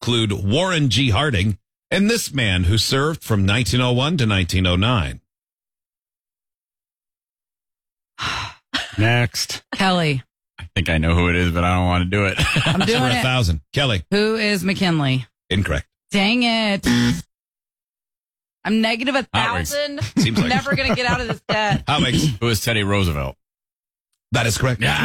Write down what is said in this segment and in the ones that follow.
include Warren G. Harding and this man who served from 1901 to 1909. Next. Kelly. I think I know who it is, but I don't want to do it. I'm doing For it. 1,000. Kelly. Who is McKinley? Incorrect. Dang it. I'm negative 1,000. Seems like Never going to get out of this debt. Howings. Who is Teddy Roosevelt? That is correct. No.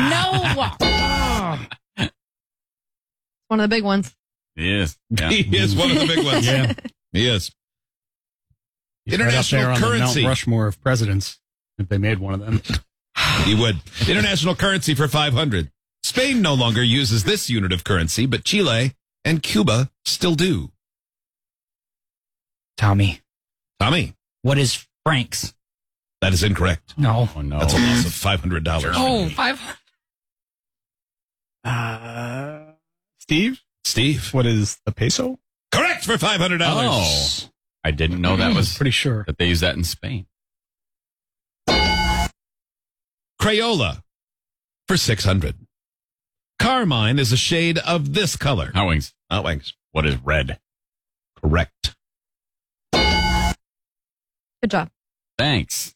One of the big ones. He is. Yeah. He is one of the big ones. Yeah. He is. He's International right up there on the currency. Mount Rushmore of presidents, if they made one of them. He would. International currency for 500. Spain no longer uses this unit of currency, but Chile and Cuba still do. Tommy, Tommy, what is francs? that is incorrect. No. Oh, no. That's a loss of $500. Oh, 5. Steve, Steve. what is the peso? Correct for $500. Oh. I didn't know that was Pretty sure. that they use that in Spain. Crayola for 600. Carmine is a shade of this color. Howings. Outwings. What is red? Correct. Good job. Thanks.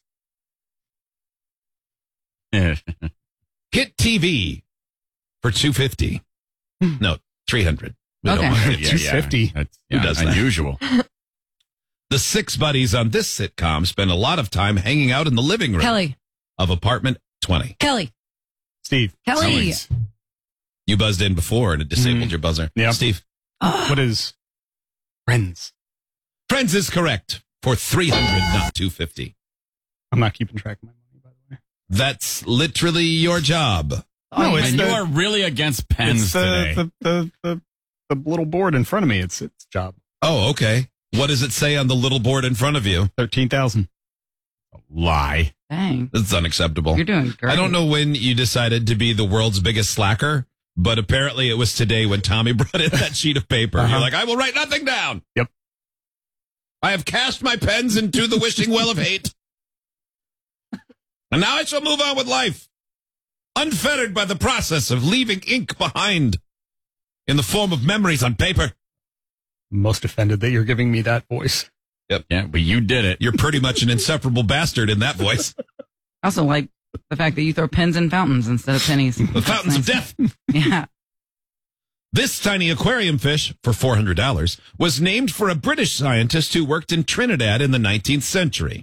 Yeah. Hit TV for 250. No, 300. We don't Okay. want it. Yeah, 250. That's Who does that? unusual. The six buddies on this sitcom spend a lot of time hanging out in the living room Kelly. of apartment 20. Kelly. Steve, Kelly. Howings. You buzzed in before and it disabled your buzzer. Yeah. Steve. what is friends? Friends is correct for 300, not 250. I'm not keeping track of my money, by the way. That's literally your job. No, it's And the- you are really against pens It's today. the little board in front of me. It's job. Oh, okay. What does it say on the little board in front of you? 13,000. Lie. Dang. That's unacceptable. You're doing great. I don't know when you decided to be the world's biggest slacker, but apparently it was today when Tommy brought in that sheet of paper. You're like, I will write nothing down. Yep. I have cast my pens into the wishing well of hate. And now I shall move on with life, unfettered by the process of leaving ink behind in the form of memories on paper. Most offended that you're giving me that voice. Yeah, but you did it. You're pretty much an insufferable bastard in that voice. I also like the fact that you throw pens in fountains instead of pennies. The fountains of death. Yeah. This tiny aquarium fish, for $400, was named for a British scientist who worked in Trinidad in the 19th century.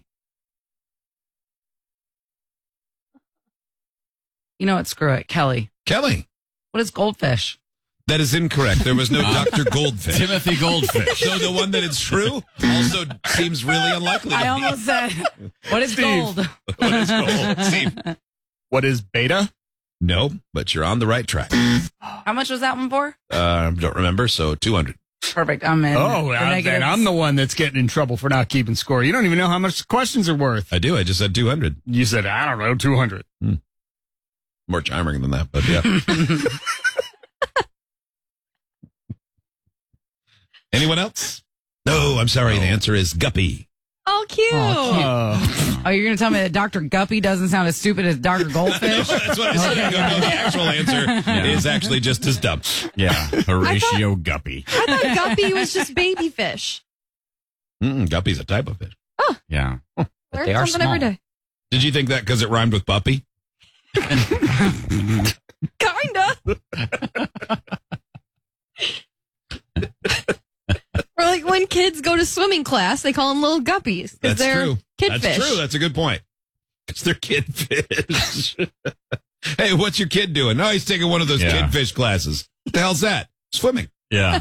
You know what? Screw it. Kelly. Kelly. What is goldfish? That is incorrect. There was no Dr. Goldfish. Timothy Goldfish. So the one that is true also seems really unlikely to I be. almost said, what is gold? What is gold? Steve. What is beta? No, but you're on the right track. How much was that one for? Don't remember, so 200. Perfect. I'm in. Oh, For then negatives. I'm the one that's getting in trouble for not keeping score. You don't even know how much the questions are worth. I do. I just said 200. You said, I don't know, 200. More charming than that, but yeah. Anyone else? No, I'm sorry. The answer is guppy. Oh, cute. Oh, you're going to tell me that Dr. Guppy doesn't sound as stupid as Dr. Goldfish? That's what I said. I go, no, the actual answer is actually just as dumb. Yeah, Horatio Guppy. I thought guppy was just baby fish. Guppy's a type of fish. Yeah. But Learn they are something every small. day. Did you think that because it rhymed with puppy? Kinda. Or like when kids go to swimming class, they call them little guppies. 'Cause That's they're true. Kid That's fish. true. That's a good point. Because they're kid fish. Hey, what's your kid doing? No, he's taking one of those Yeah. kid fish classes. What the hell's that? Swimming. Yeah.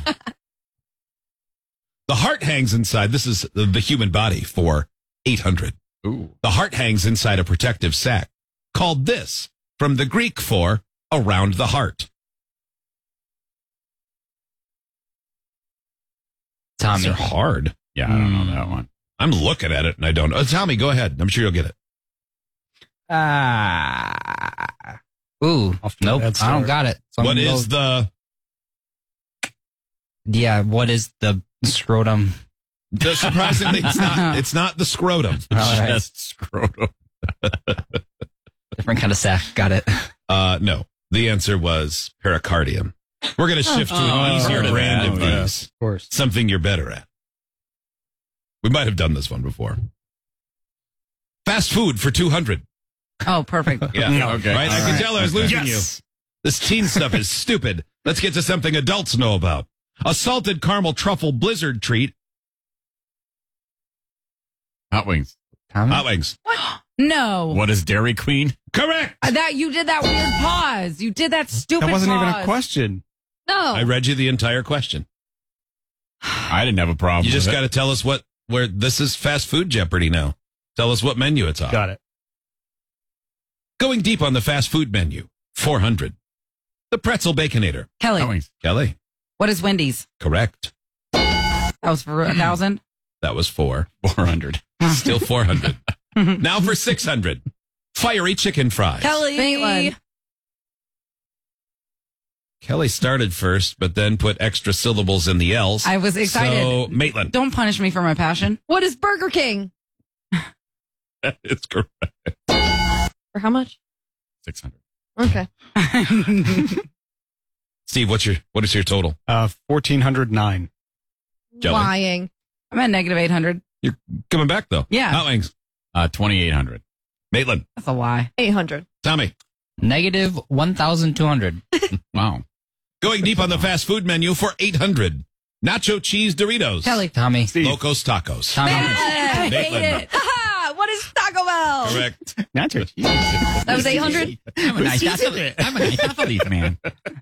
The heart hangs inside. This is the human body for 800. Ooh. The heart hangs inside a protective sac called this from the Greek for around the heart. Tommy. These are hard. Yeah, I don't know that one. I'm looking at it and I don't know. Tommy, go ahead. I'm sure you'll get it. Ooh. Off to a Nope. bad I start. don't got it. So I'm What gonna is go- the Yeah, what is the scrotum? surprisingly it's not the scrotum. All right. Just scrotum. Different kind of sack. Got it. No. The answer was pericardium. We're going to shift to an easier heard of brand that. of Oh, yeah. these. Of course. Something you're better at. We might have done this one before. Fast food for 200. Oh, perfect. Yeah. Okay. Right? I All can right. tell I was losing Yes. you. This teen stuff is stupid. Let's get to something adults know about. A salted caramel truffle blizzard treat. Hot wings. Hot wings. No. What is Dairy Queen? Correct. That you did that weird pause. You did that stupid That wasn't even a pause. question. No. I read you the entire question. I didn't have a problem. You just with got to tell us where this is fast food Jeopardy now. Tell us what menu it's on. Got it. Going deep on the fast food menu. 400. The pretzel baconator. Kelly, Hot wings. Kelly. what is Wendy's? Correct. That was for 1,000. That was 4. 400. Still 400. Now for 600. Fiery chicken fries. Kelly, Maitland. Kelly started first, but then put extra syllables in the L's. I was excited. So, Maitland. Don't punish me for my passion. What is Burger King? It's correct. For how much? 600. Okay. Steve, what is your total? 1,409. Jelly. Lying. I'm at negative 800. You're coming back, though. Yeah. Hot wings. 2,800. Maitland. That's a lie. 800. Tommy. Negative 1,200. Wow. Going deep on the fast food menu for 800. Nacho cheese Doritos. Kelly. Tommy. Steve. Locos Tacos. Tommy. I Maitland. hate it. Ha! What is Taco Bell? Correct. Nacho cheese. That was 800. I'm a nice athlete, man.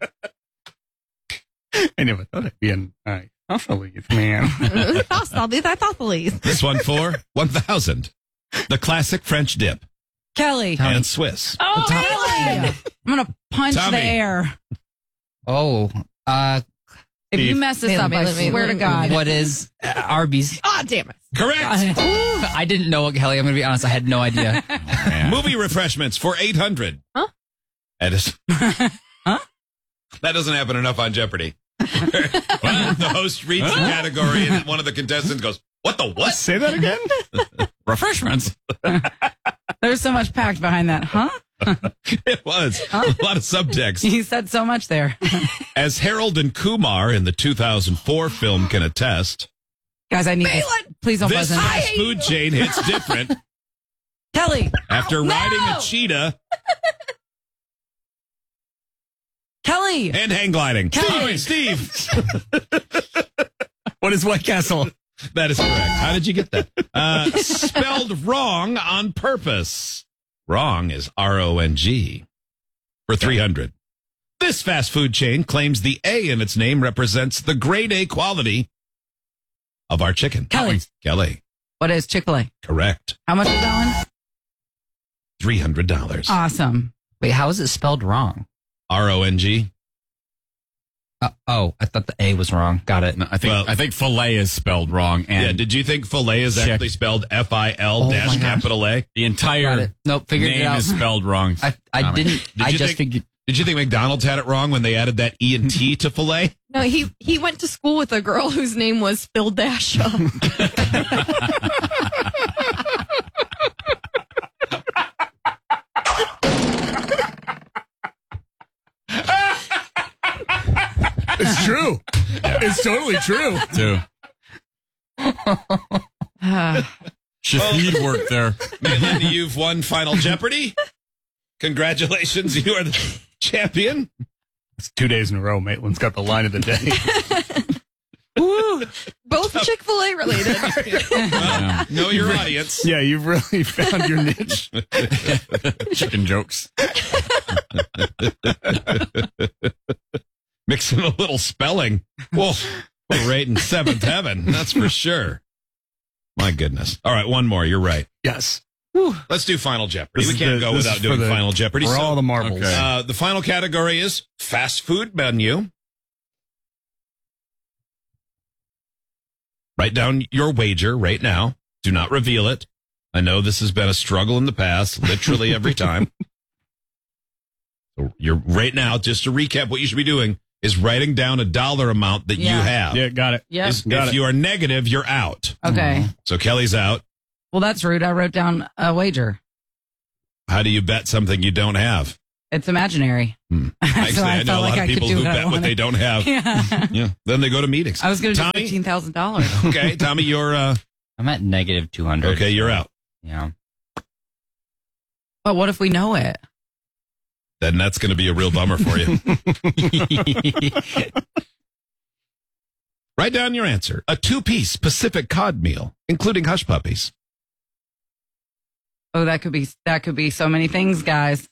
I never thought I'd be an athlete, man. Thoughtfully. This one for 1,000. The classic French dip Kelly. and Swiss. Oh, Kelly. I'm going to punch Tommy. the air. Oh, If you mess this up, I swear to God. what is Arby's? Ah, damn it. Correct. I didn't know it, Kelly. I'm going to be honest. I had no idea. Movie refreshments for 800. Huh? That is. Huh? That doesn't happen enough on Jeopardy. The host reads the category and one of the contestants goes, "What the what?" Say that again? Refreshments. There's so much packed behind that. Huh? It was a lot of subtext. You said so much there. As Harold and Kumar in the 2004 film can attest, Guys, I need this. Please don't this buzz in. fast food chain hits different Kelly. after riding a cheetah Kelly. and hang gliding. Kelly. Steve. What is White Castle? That is correct. How did you get that? Spelled wrong on purpose. Wrong is RONG for 300. This fast food chain claims the A in its name represents the grade A quality of our chicken. Kelly. Kelly. What is Chick-fil-A? Correct. How much is that one? $300. Awesome. Wait, how is it spelled wrong? RONG. I thought the A was wrong. Got it. No, I Well- think filet is spelled wrong. And Yeah, did you think filet is Check. actually spelled FIL Oh my dash gosh. capital A? the Got entire it. Nope, figured it name out. is spelled wrong. I Tommy. didn't. Did I you just think- figured. Did you think McDonald's had it wrong when they added that E and T to filet? No, he went to school with a girl whose name was Phil Dasha. It's true. It's totally true. Too. Uh, Shahid worked there. Maitland, you've won Final Jeopardy. Congratulations, you are the champion. It's 2 days in a row. Maitland's got the line of the day. Both Chick-fil-A related. Yeah. Know your audience. Yeah, you've really found your niche. Chicken jokes. Mixing a little spelling. Well, we're right in seventh heaven. That's for sure. My goodness. All right, one more. You're right. Yes. Let's do Final Jeopardy. This We is can't the- go this without is for doing the- Final Jeopardy. For So, all the marbles. Okay. the final category is fast food menu. Write down your wager right now. Do not reveal it. I know this has been a struggle in the past, literally every time. So you're right now, just to recap, what you should be doing is writing down a dollar amount that you Yeah. have. Yeah, got it. yeah. If you are negative, you're out. Okay. So Kelly's out. Well, that's rude. I wrote down a wager. How do you bet something you don't have? It's imaginary. Actually, So I know a felt lot like of I could people do who what I bet what wanted. they don't have. Yeah. Then they go to meetings. I was going to do Tommy? $15,000. Okay, Tommy, you're I'm at negative 200. okay. You're out. Yeah. But what if we know it? Then that's going to be a real bummer for you. Write down your answer. A 2-piece Pacific cod meal, including hush puppies. Oh, that could be so many things, guys.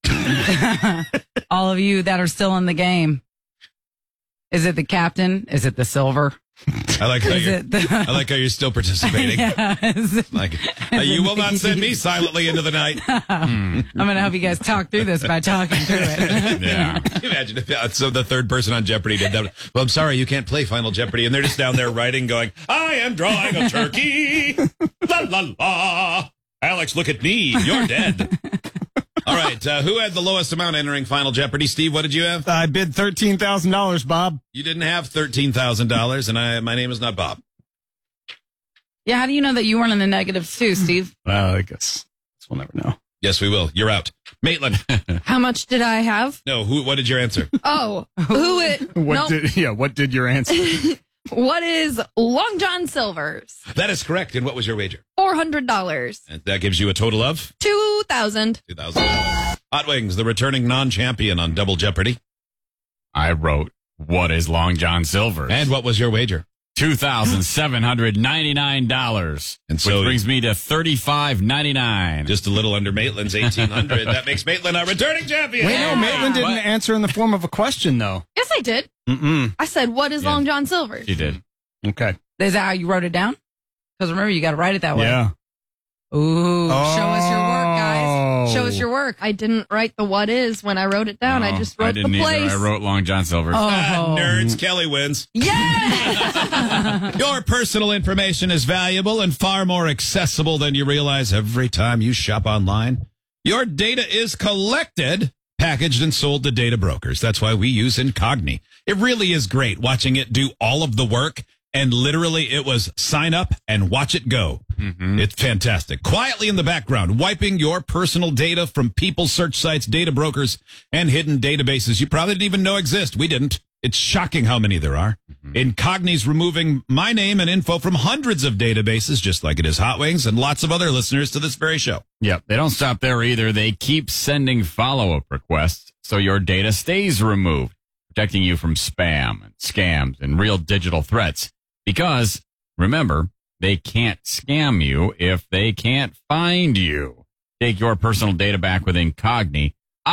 All of you that are still in the game. Is it the captain? Is it the silver? I like how Is you're. it the? I like how you're still participating. Yeah, is it- Like, you will not send me silently into the night. I'm going to help you guys talk through this by talking through it. Yeah. Can you imagine if so the third person on Jeopardy did that? Well, I'm sorry, you can't play Final Jeopardy, and they're just down there writing, going, "I am drawing a turkey." La la la. Alex, look at me. You're dead. All right. Who had the lowest amount entering Final Jeopardy? Steve, what did you have? I bid $13,000, Bob. You didn't have $13,000, and my name is not Bob. Yeah, how do you know that you weren't in the negatives too, Steve? Well, I guess we'll never know. Yes, we will. You're out. Maitland. How much did I have? No, what did your answer? Oh, who it? What did your answer? What is Long John Silver's? That is correct. And what was your wager? $400. And that gives you a total of 2,000. 2,000. Hot Wings, the returning non-champion on Double Jeopardy. I wrote, what is Long John Silver's? And what was your wager? $2,799. And so- which brings me to $35.99. Just a little under Maitland's 1,800. That makes Maitland our returning champion. Wait, no, Maitland didn't What? answer in the form of a question, though. Yes, I did. Mm-mm. I said, what is Yeah. Long John Silver's? She did. Okay. Is that how you wrote it down? Because remember, you got to write it that way. Yeah. Ooh, show us your work, guys. Show Oh. us your work. I didn't write the what is when I wrote it down. I No, just wrote didn't the either. place. I wrote Long John Silver's. Nerds, Kelly wins. Yeah. Your personal information is valuable and far more accessible than you realize every time you shop online. Your data is collected, packaged, and sold to data brokers. That's why we use Incogni. It really is great watching it do all of the work. And literally, it was sign up and watch it go. It's fantastic. Quietly in the background, wiping your personal data from people, search sites, data brokers, and hidden databases you probably didn't even know exist. We didn't. It's shocking how many there are. Incogni's removing my name and info from hundreds of databases, just like it is Hot Wings and lots of other listeners to this very show. Yep. They don't stop there either. They keep sending follow-up requests so your data stays removed, protecting you from spam and scams and real digital threats. Because, remember, they can't scam you if they can't find you. Take your personal data back with Incogni,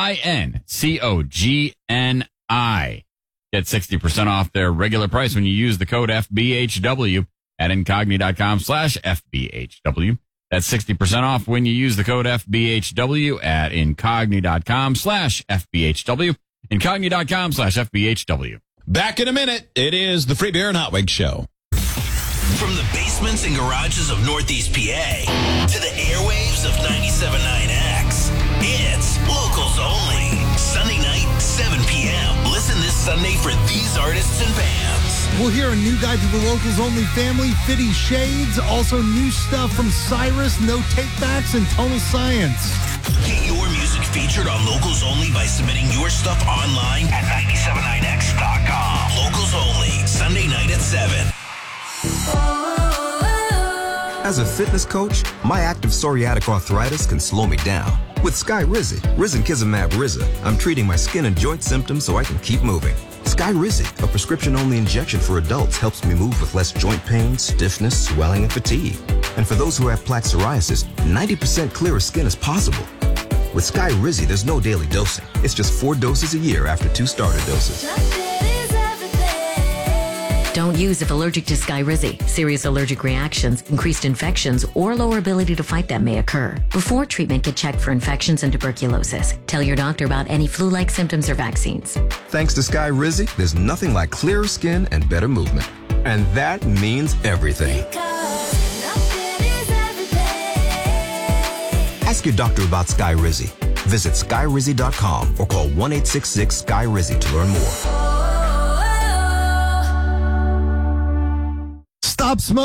INCOGNI. Get 60% off their regular price when you use the code FBHW at incogni.com/FBHW. That's 60% off when you use the code FBHW at incogni.com/FBHW. Incogni.com/FBHW. Back in a minute. It is the Free Beer and Hot Wings show. From the basements and garages of Northeast PA to the airwaves of 97.9X, it's Locals Only. Sunday night, 7 p.m. Listen this Sunday for these artists and bands. We'll hear a new guy to the Locals Only family, Fitty Shades. Also new stuff from Cyrus, No Takebacks, and Tonal Science. Get your music featured on Locals Only by submitting your stuff online at 979x.com. Locals Only, Sunday night at 7. As a fitness coach, my active psoriatic arthritis can slow me down. With Skyrizi, Risankizumab Riza, I'm treating my skin and joint symptoms so I can keep moving. Skyrizi, a prescription-only injection for adults, helps me move with less joint pain, stiffness, swelling, and fatigue. And for those who have plaque psoriasis, 90% clearer skin is possible. With Skyrizi, there's no daily dosing. It's just 4 doses a year after 2 starter doses. Don't use if allergic to Skyrizi. Serious allergic reactions, increased infections, or lower ability to fight them may occur. Before treatment, get checked for infections and tuberculosis. Tell your doctor about any flu-like symptoms or vaccines. Thanks to Skyrizi, there's nothing like clearer skin and better movement. And that means everything. Ask your doctor about Skyrizi. Visit Skyrizi.com or call 1-866-SKY-RIZI to learn more. Stop smoking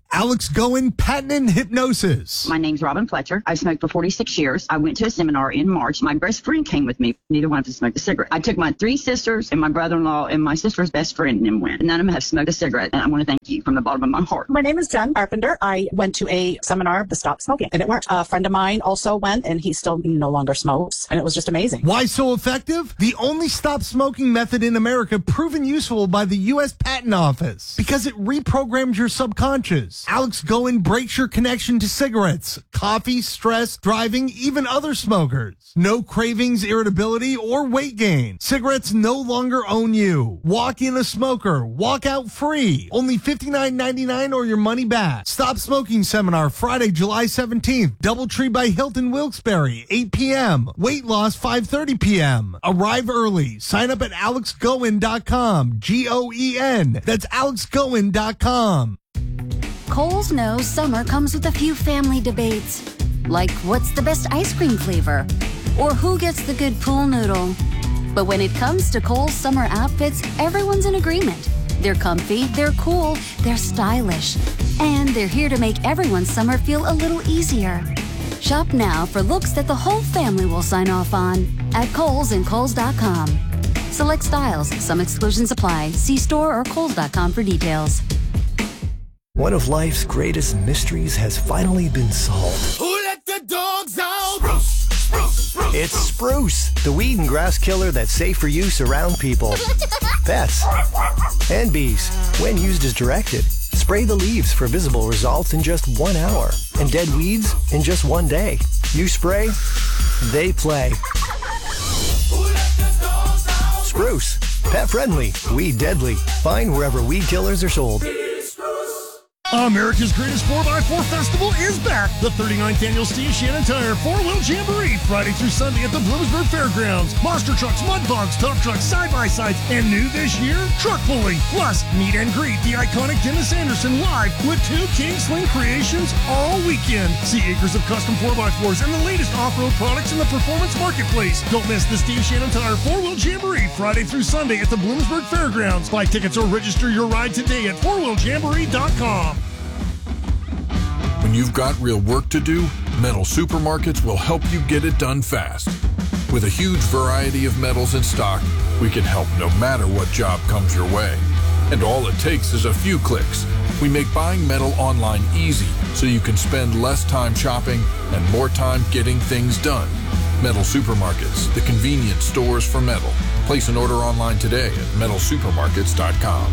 Alex Goen, Patent Hypnosis. My name's Robin Fletcher. I've smoked for 46 years. I went to a seminar in March. My best friend came with me. Neither one of us smoked a cigarette. I took my 3 sisters and my brother-in-law and my sister's best friend and went. None of them have smoked a cigarette, and I want to thank you from the bottom of my heart. My name is Jen Carpenter. I went to a seminar to stop smoking, and it worked. A friend of mine also went, and he still no longer smokes, and it was just amazing. Why so effective? The only stop smoking method in America proven useful by the U.S. Patent Office because it reprograms your subconscious. Alex Goen breaks your connection to cigarettes, coffee, stress, driving, even other smokers. No cravings, irritability, or weight gain. Cigarettes no longer own you. Walk in a smoker. Walk out free. Only $59.99 or your money back. Stop Smoking Seminar, Friday, July 17th. Doubletree by Hilton Wilkes-Barre, 8 p.m. Weight loss, 5:30 p.m. Arrive early. Sign up at alexgoen.com. Goen. That's alexgoen.com. Kohl's knows summer comes with a few family debates, like what's the best ice cream flavor, or who gets the good pool noodle. But when it comes to Kohl's summer outfits, everyone's in agreement. They're comfy, they're cool, they're stylish, and they're here to make everyone's summer feel a little easier. Shop now for looks that the whole family will sign off on at Kohl's and Kohls.com. Select styles, some exclusions apply. See store or Kohls.com for details. One of life's greatest mysteries has finally been solved. Who let the dogs out? Spruce. It's Spruce, the weed and grass killer that's safe for use around people, pets, and bees. When used as directed, spray the leaves for visible results in just 1 hour and dead weeds in just 1 day. You spray, they play. Spruce, pet friendly, weed deadly. Find wherever weed killers are sold. America's Greatest 4x4 Festival is back. The 39th Annual Steve Shannon Tire 4-Wheel Jamboree, Friday through Sunday at the Bloomsburg Fairgrounds. Monster trucks, mud bugs, tough trucks, side-by-sides, and new this year, truck pulling. Plus, meet and greet the iconic Dennis Anderson live with 2 King Sling creations all weekend. See acres of custom 4x4s and the latest off-road products in the performance marketplace. Don't miss the Steve Shannon Tire 4-Wheel Jamboree, Friday through Sunday at the Bloomsburg Fairgrounds. Buy tickets or register your ride today at 4wheeljamboree.com. When you've got real work to do, Metal Supermarkets will help you get it done fast. With a huge variety of metals in stock, we can help no matter what job comes your way. And all it takes is a few clicks. We make buying metal online easy so you can spend less time shopping and more time getting things done. Metal Supermarkets, the convenience stores for metal. Place an order online today at metalsupermarkets.com.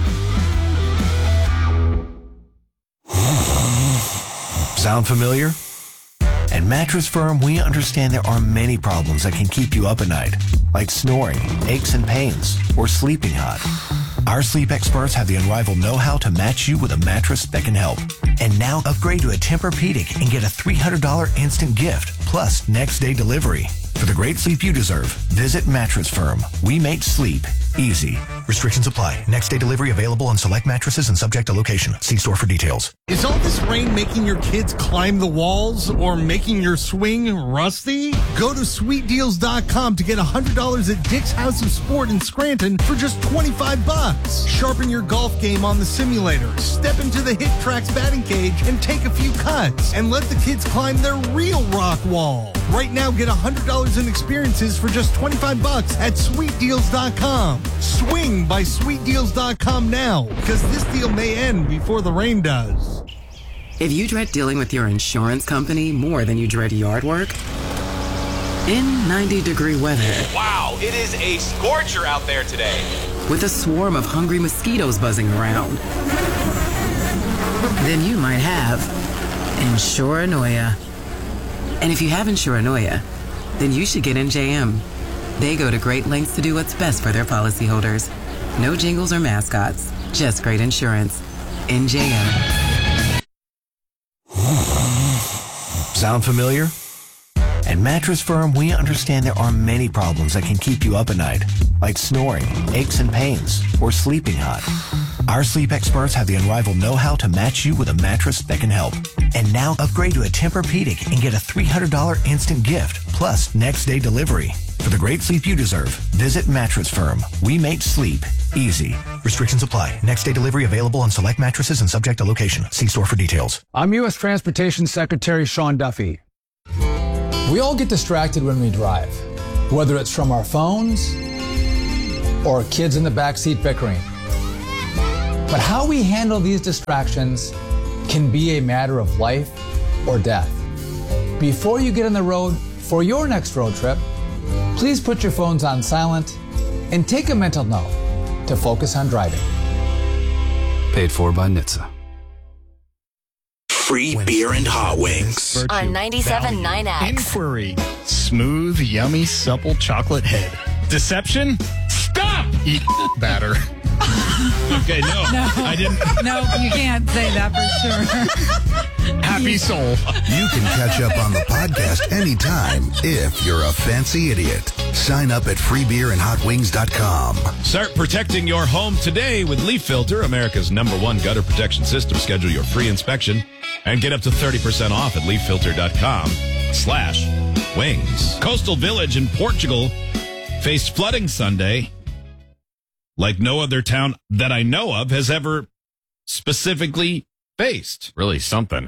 Sound familiar? At Mattress Firm, we understand there are many problems that can keep you up at night, like snoring, aches and pains, or sleeping hot. Our sleep experts have the unrivaled know-how to match you with a mattress that can help. And now upgrade to a Tempur-Pedic and get a $300 instant gift, plus next-day delivery. For the great sleep you deserve, visit Mattress Firm. We make sleep easy. Restrictions apply. Next-day delivery available on select mattresses and subject to location. See store for details. Is all this rain making your kids climb the walls or making your swing rusty? Go to sweetdeals.com to get $100 at Dick's House of Sport in Scranton for just $25. Sharpen your golf game on the simulator. Step into the Hit Tracks batting cage and take a few cuts. And let the kids climb their real rock wall. Right now, get $100 in experiences for just $25 at sweetdeals.com. Swing by sweetdeals.com now, because this deal may end before the rain does. If you dread dealing with your insurance company more than you dread yard work, in 90-degree weather. Wow, it is a scorcher out there today. With a swarm of hungry mosquitoes buzzing around, then you might have Insuranoia. And if you have Insuranoia, then you should get NJM. They go to great lengths to do what's best for their policyholders. No jingles or mascots, just great insurance. NJM. Sound familiar? At Mattress Firm, we understand there are many problems that can keep you up at night, like snoring, aches and pains, or sleeping hot. Our sleep experts have the unrivaled know-how to match you with a mattress that can help. And now upgrade to a Tempur-Pedic and get a $300 instant gift, plus next-day delivery. For the great sleep you deserve, visit Mattress Firm. We make sleep easy. Restrictions apply. Next day delivery available on select mattresses and subject to location. See store for details. I'm U.S. Transportation Secretary Sean Duffy. We all get distracted when we drive, whether it's from our phones or kids in the backseat bickering. But how we handle these distractions can be a matter of life or death. Before you get on the road for your next road trip, please put your phones on silent and take a mental note to focus on driving. Paid for by NHTSA. Free beer and hot wings. On 97.9X. Inquiry. Smooth, yummy, supple chocolate head. Deception? Stop! Eat batter. Okay, no, I didn't. No, you can't say that for sure. Happy soul. You can catch up on the podcast anytime if you're a fancy idiot. Sign up at freebeerandhotwings.com. Start protecting your home today with Leaf Filter, America's #1 gutter protection system. Schedule your free inspection and get up to 30% off at leaffilter.com/wings. Coastal Village in Portugal faced flooding Sunday like no other town that I know of has ever specifically faced. Really something.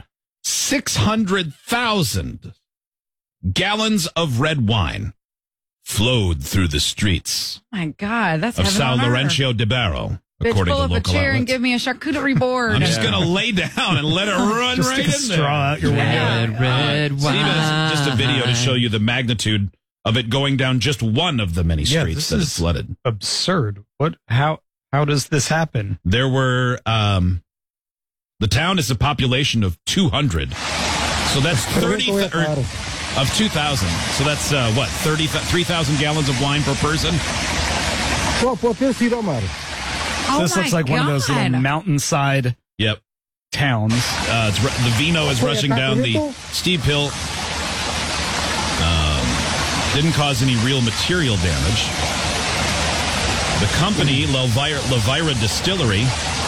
600,000 gallons of red wine flowed through the streets My God, that's of heaven São on earth. Lourenço de Barro, Bitch, according pull to up a local chair and outlets. give me a charcuterie board. I'm just going to lay down and let it run Just right stick a in there. straw out your window. Red Steve has just a video to show you the magnitude of it going down just one of the many streets this that is is flooded. Absurd. What? How does this happen? There were, the town is a population of 200. So that's 2,000. So that's, 3,000 gallons of wine per person? This looks like one of those little mountainside towns. The vino is rushing down the steep hill. Didn't cause any real material damage. The company, Levira Distillery,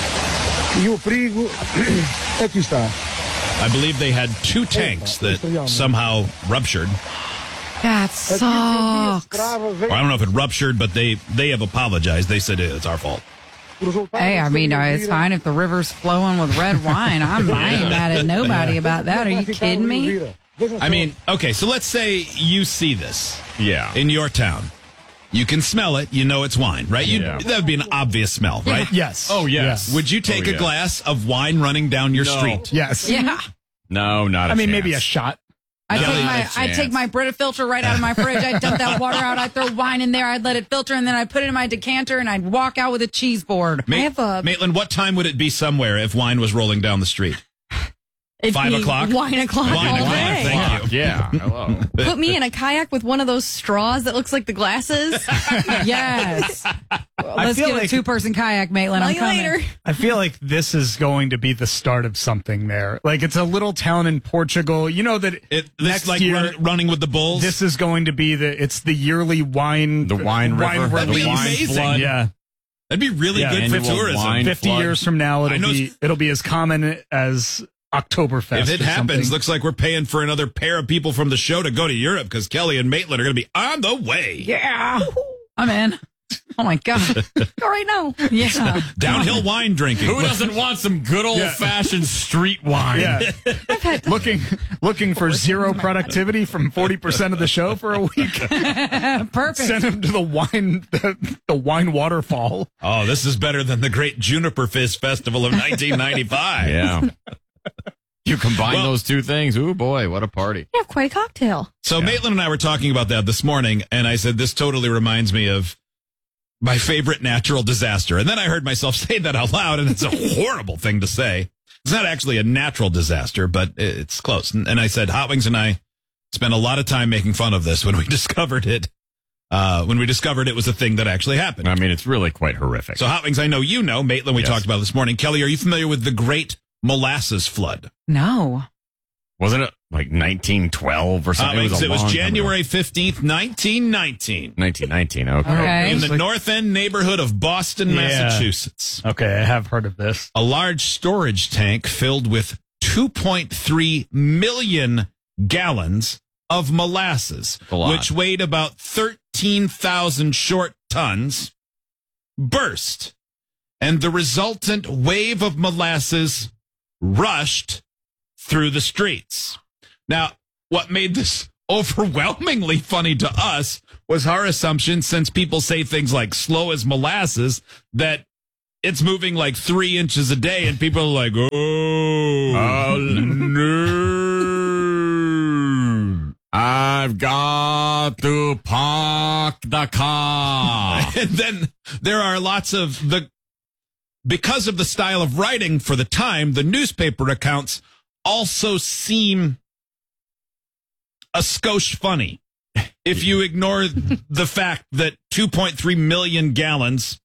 I believe they had 2 tanks that somehow ruptured. That sucks. Or I don't know if it ruptured, but they have apologized. They said it's our fault. Hey, I mean, it's fine if the river's flowing with red wine. I ain't mad at nobody about that. Are you kidding me? I mean, okay, so let's say you see this in your town. You can smell it. You know it's wine, right? That would be an obvious smell, right? Yes. Oh, yes. Would you take a glass of wine running down your street? Yes. Yeah. No, not a chance. maybe a shot. I'd take my Brita filter right out of my fridge. I'd dump that water out. I'd throw wine in there. I'd let it filter, and then I'd put it in my decanter, and I'd walk out with a cheese board. Maitland, what time would it be somewhere if wine was rolling down the street? 5 o'clock? Wine o'clock all day. Thank you. Yeah, hello. Put me in a kayak with one of those straws that looks like the glasses. Yes. Let's feel get a like- 2-person kayak, Maitland. I'm coming. Later. I feel like this is going to be the start of something there. Like it's a little town in Portugal. You know that next like year running with the bulls. This is going to be the yearly wine The wine river. That'd be release. amazing. Flood. Yeah. That'd be really good for Annual tourism. wine 50 flood. years from now, I know it'll be as common as Oktoberfest. If it or happens, something. looks like we're paying for another pair of people from the show to go to Europe because Kelly and Maitland are going to be on the way. Yeah. I'm in. Oh, my God. Go right now. Yeah. Downhill wine drinking. Who doesn't want some good old-fashioned street wine? Yeah. looking for zero productivity from 40% of the show for a week. Perfect. Send him to the wine waterfall. Oh, this is better than the Great Juniper Fizz Festival of 1995. Yeah. You combine those two things. Ooh, boy, what a party. Yeah, quite a cocktail. So Maitland and I were talking about that this morning, and I said, this totally reminds me of my favorite natural disaster. And then I heard myself say that out loud, and it's a horrible thing to say. It's not actually a natural disaster, but it's close. And I said, Hot Wings and I spent a lot of time making fun of this when we discovered it. It was a thing that actually happened. I mean, it's really quite horrific. So Hot Wings, I know you know. Maitland, we talked about it this morning. Kelly, are you familiar with the Great Molasses Flood? No. Wasn't it like 1912 or something? It was January 15th, 1919. 1919, okay. Okay. In the North End neighborhood of Boston, Yeah. Massachusetts. Okay, I have heard of this. A large storage tank filled with 2.3 million gallons of molasses, which weighed about 13,000 short tons, burst, and the resultant wave of molasses rushed through the streets. Now, what made this overwhelmingly funny to us was our assumption, since people say things like slow as molasses, that it's moving like 3 inches a day, and people are like, oh no, I've got to park the car. And then there are lots of because of the style of writing for the time, the newspaper accounts also seem a skosh funny. If you ignore the fact that 2.3 million gallons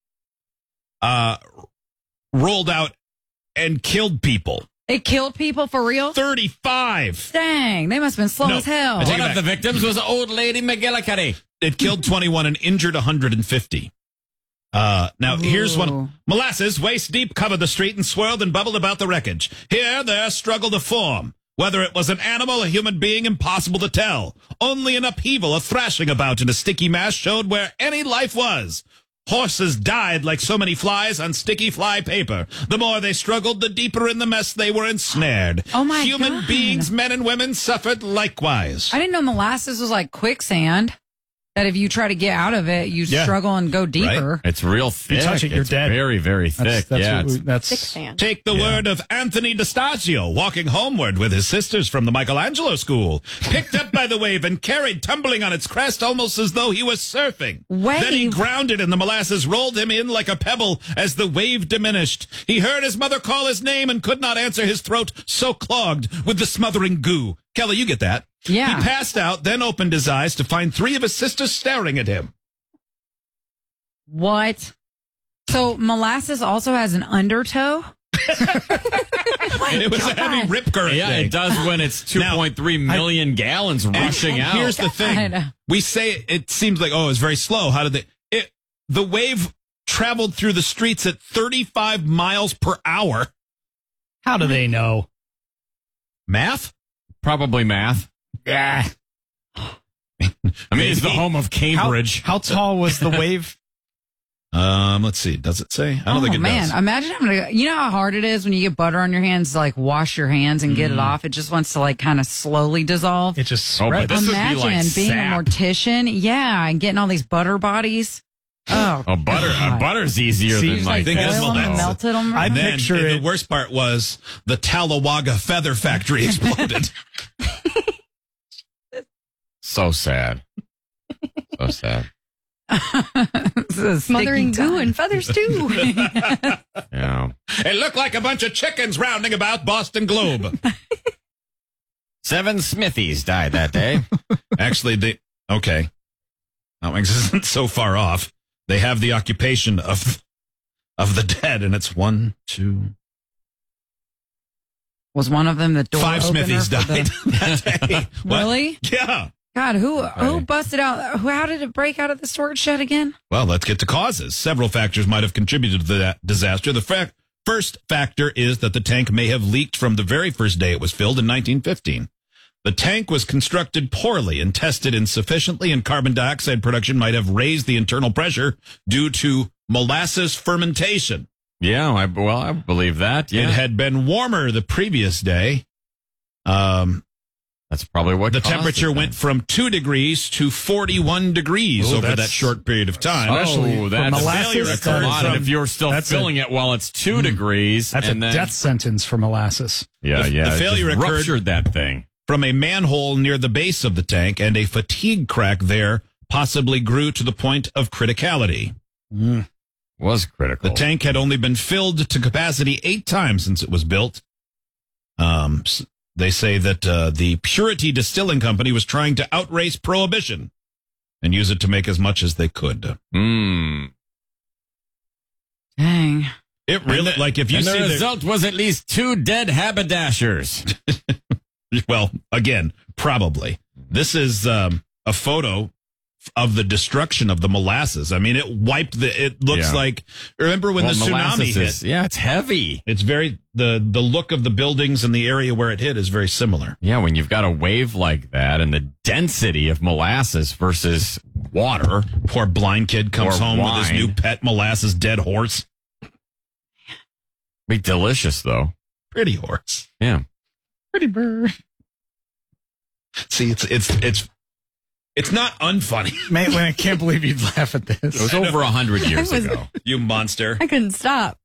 rolled out and killed people. It killed people for real? 35. Dang, they must have been slow as hell. One of the victims was old lady McGillicuddy. It killed 21 and injured 150. Now, here's one. Molasses, waist deep, covered the street and swirled and bubbled about the wreckage. Here, there, struggled to form. Whether it was an animal, a human being, impossible to tell. Only an upheaval, a thrashing about in a sticky mass showed where any life was. Horses died like so many flies on sticky fly paper. The more they struggled, the deeper in the mess they were ensnared. Oh, my Human God. beings, men and women, suffered likewise. I didn't know molasses was like quicksand. That if you try to get out of it, you struggle and go deeper. Right? It's real thick. You touch it, you're it's dead. Very, very thick. That's Quicksand. Take the word of Anthony DeStagio, walking homeward with his sisters from the Michelangelo School, picked up by the wave and carried tumbling on its crest almost as though he was surfing. Wave? Then he grounded and the molasses rolled him in like a pebble as the wave diminished. He heard his mother call his name and could not answer, his throat so clogged with the smothering goo. Kelly, you get that. Yeah. He passed out, then opened his eyes to find 3 of his sisters staring at him. What? So molasses also has an undertow? It was a heavy rip current. Yeah, day. it does when it's 2.3 million gallons rushing out. Here's the thing. We say it seems like, it's very slow. How did the wave traveled through the streets at 35 miles per hour. How do they know? Math? Probably math. Yeah. I mean, it's the home of Cambridge. How tall was the wave? Let's see. Does it say? I don't think it does. Imagine having to, you know how hard it is when you get butter on your hands to like wash your hands and get it off? It just wants to like kind of slowly dissolve. It just but this Imagine would be like being sap. a mortician. Yeah, and getting all these butter bodies. Oh, butter's easier See, than like like this. boil them and melted them. And then picture the it. worst part was the Talawega feather factory exploded. So sad. So sad. Smothering goo and feathers too. Yeah. It looked like a bunch of chickens rounding about Boston Globe. 7 Smithies died that day. Actually, that isn't so far off. They have the occupation of the dead, and it's 1, 2. Was one of them the door 5 opener Smithies for died the- that day. What? Really? Yeah. God, who busted out? How did it break out of the storage shed again? Well, let's get to causes. Several factors might have contributed to that disaster. The first factor is that the tank may have leaked from the very first day it was filled in 1915. The tank was constructed poorly and tested insufficiently, and carbon dioxide production might have raised the internal pressure due to molasses fermentation. Yeah, I believe that. Yeah. It had been warmer the previous day. That's probably what the caused temperature it, went from 2 degrees to 41 degrees over that short period of time. That's failure a occurred lot. And if you're still filling it while it's 2 degrees, That's and a then, death sentence for molasses. Yeah, The it failure just occurred ruptured that thing. from a manhole near the base of the tank, and a fatigue crack there possibly grew to the point of criticality. Was critical. The tank had only been filled to capacity 8 times since it was built. They say that the Purity Distilling Company was trying to outrace prohibition and use it to make as much as they could. Dang. It really, if you and see the result was at least 2 dead haberdashers. Well, again, probably. This is a photo of the destruction of the molasses. I mean, it wiped it looks like, remember when the tsunami hit? Yeah, it's heavy. It's very, the look of the buildings and the area where it hit is very similar. Yeah, when you've got a wave like that and the density of molasses versus water. Poor blind kid comes home with his new pet molasses dead horse. Be delicious, though. Pretty horse. Yeah. Pretty bird. See, it's not unfunny. Maitland, I can't believe you'd laugh at this. It was over 100 years ago. You monster. I couldn't stop.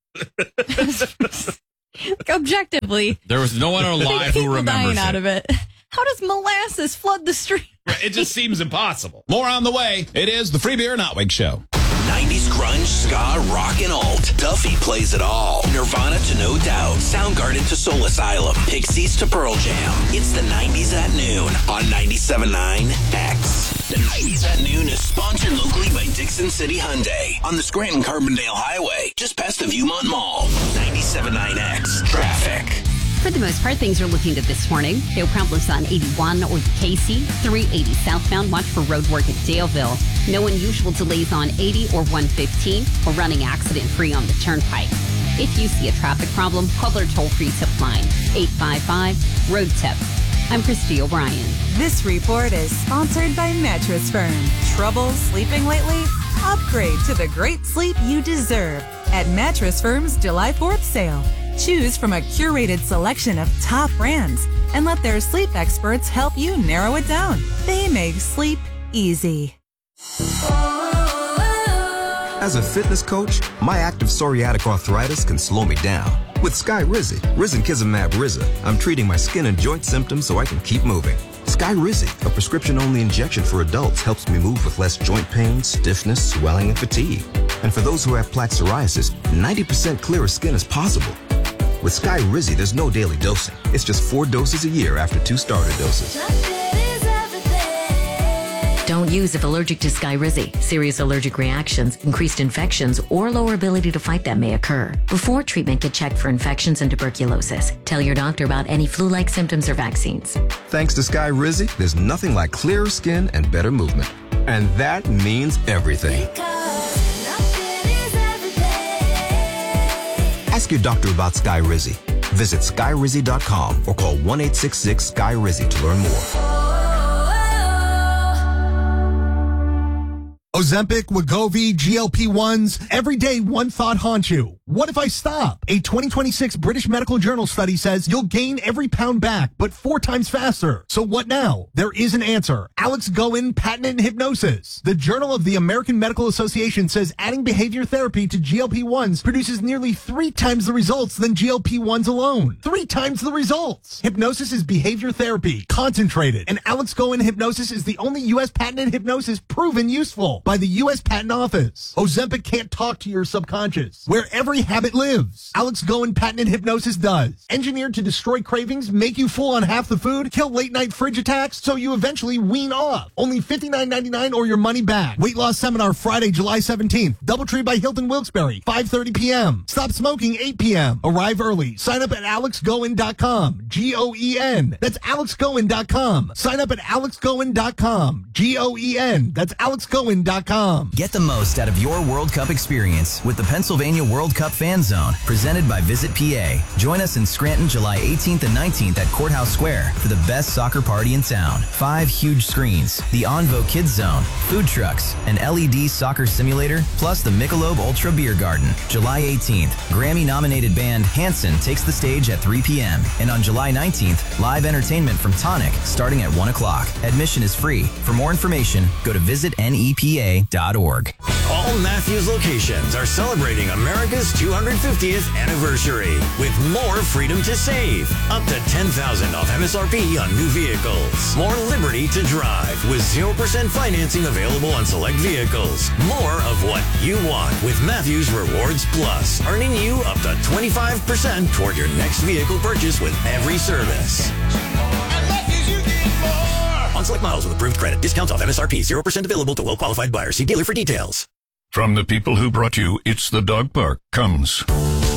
Objectively. There was no one alive who remembers dying out of it. How does molasses flood the street? It just seems impossible. More on the way. It is the Free Beer and Otwig Show. 90s grunge, ska, rock, and alt. Duffy plays it all. Nirvana to No Doubt. Soundgarden to Soul Asylum. Pixies to Pearl Jam. It's the 90s at noon on 97.9 X. The 90s at noon is sponsored locally by Dixon City Hyundai on the Scranton-Carbondale Highway, just past the Viewmont Mall. 97.9 X. Traffic. For the most part, things are looking good this morning. No problems on 81 or the Casey. 380 southbound. Watch for road work at Daleville. No unusual delays on 80 or 115. Or running accident-free on the Turnpike. If you see a traffic problem, call their toll-free tip line, 855-ROAD-TIP. I'm Christy O'Brien. This report is sponsored by Mattress Firm. Trouble sleeping lately? Upgrade to the great sleep you deserve at Mattress Firm's July 4th sale. Choose from a curated selection of top brands and let their sleep experts help you narrow it down. They make sleep easy. As a fitness coach, my active psoriatic arthritis can slow me down. With Skyrizi, risankizumab Riza, I'm treating my skin and joint symptoms so I can keep moving. Skyrizi, a prescription-only injection for adults, helps me move with less joint pain, stiffness, swelling, and fatigue. And for those who have plaque psoriasis, 90% clearer skin is possible. With Skyrizi, there's no daily dosing. It's just 4 doses a year after 2 starter doses. Don't use if allergic to Skyrizi. Serious allergic reactions, increased infections, or lower ability to fight them may occur. Before treatment, get checked for infections and tuberculosis. Tell your doctor about any flu-like symptoms or vaccines. Thanks to Skyrizi, there's nothing like clearer skin and better movement. And that means everything. Ask your doctor about Skyrizi. Visit Skyrizi.com or call 1-866-SKY-RIZI to learn more. Ozempic, Wegovy, GLP-1s. Every day, one thought haunts you. What if I stop? A 2026 British Medical Journal study says you'll gain every pound back, but 4 times faster. So what now? There is an answer. Alex Goen, patented hypnosis. The Journal of the American Medical Association says adding behavior therapy to GLP-1s produces nearly 3 times the results than GLP-1s alone. 3 times the results. Hypnosis is behavior therapy, concentrated. And Alex Goen hypnosis is the only U.S. patented hypnosis proven useful by the U.S. Patent Office. Ozempic can't talk to your subconscious, where every habit lives. Alex Goen patented hypnosis does. Engineered to destroy cravings, make you full on half the food, kill late night fridge attacks, so you eventually wean off. Only $59.99 or your money back. Weight loss seminar Friday, July 17th. Doubletree by Hilton Wilkes-Barre, 5:30 p.m. Stop smoking 8 p.m. Arrive early. Sign up at alexgoen.com. G-O-E-N. That's alexgoen.com. Sign up at alexgoen.com. G-O-E-N. That's alexgoen.com. Get the most out of your World Cup experience with the Pennsylvania World Cup Fan Zone, presented by Visit PA. Join us in Scranton July 18th and 19th at Courthouse Square for the best soccer party in town. 5 huge screens, the Onvo Kids Zone, food trucks, an LED soccer simulator, plus the Michelob Ultra Beer Garden. July 18th, Grammy-nominated band Hanson takes the stage at 3 p.m. And on July 19th, live entertainment from Tonic starting at 1 o'clock. Admission is free. For more information, go to visitnepa.org. All Matthews locations are celebrating America's 250th anniversary with more freedom to save. Up to $10,000 off MSRP on new vehicles. More liberty to drive with 0% financing available on select vehicles. More of what you want with Matthews Rewards Plus, earning you up to 25% toward your next vehicle purchase with every service. On select models with approved credit. Discounts off MSRP. 0% available to well-qualified buyers. See dealer for details. From the people who brought you It's the Dog Park comes